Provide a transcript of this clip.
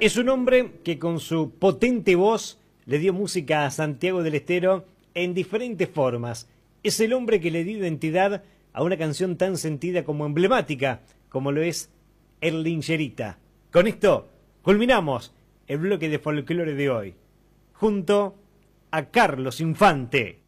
Es un hombre que con su potente voz le dio música a Santiago del Estero en diferentes formas. Es el hombre que le dio identidad a una canción tan sentida como emblemática, como lo es El Lincherita. Con esto culminamos el bloque de folclore de hoy, junto a Carlos Infante.